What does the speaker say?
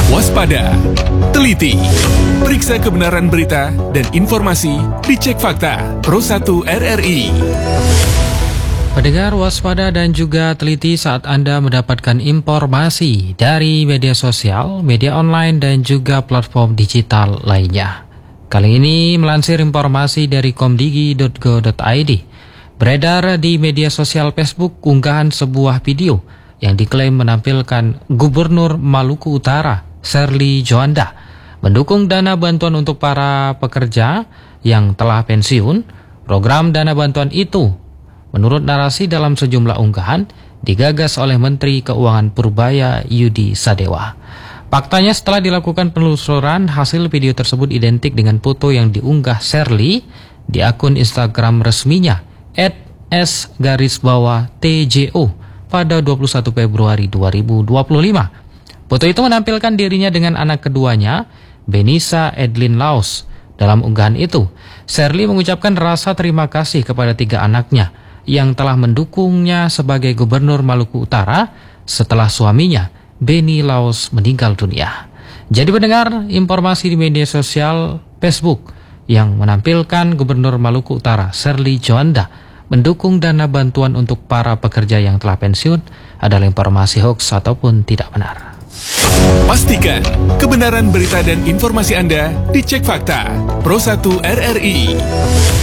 Waspada, teliti, periksa kebenaran berita dan informasi, dicek fakta, Pro 1 RRI. Pendengar, waspada dan juga teliti saat Anda mendapatkan informasi dari media sosial, media online dan juga platform digital lainnya. Kali ini melansir informasi dari komdigi.go.id. Beredar di media sosial Facebook unggahan sebuah video yang diklaim menampilkan Gubernur Maluku Utara, Sherly Djuanda, mendukung dana bantuan untuk para pekerja yang telah pensiun. Program dana bantuan itu, menurut narasi dalam sejumlah unggahan, digagas oleh Menteri Keuangan Purbaya Yudi Sadewa. Faktanya setelah dilakukan penelusuran, hasil video tersebut identik dengan foto yang diunggah Sherly di akun Instagram resminya @s_TJO pada 21 Februari 2025. Foto itu menampilkan dirinya dengan anak keduanya, Benisa Edlin Laos. Dalam unggahan itu, Sherly mengucapkan rasa terima kasih kepada 3 anaknya yang telah mendukungnya sebagai Gubernur Maluku Utara setelah suaminya, Beni Laos, meninggal dunia. Jadi pendengar, informasi di media sosial Facebook yang menampilkan Gubernur Maluku Utara, Sherly Djuanda, mendukung dana bantuan untuk para pekerja yang telah pensiun adalah informasi hoax ataupun tidak benar. Pastikan kebenaran berita dan informasi Anda dicek fakta, Pro 1 RRI.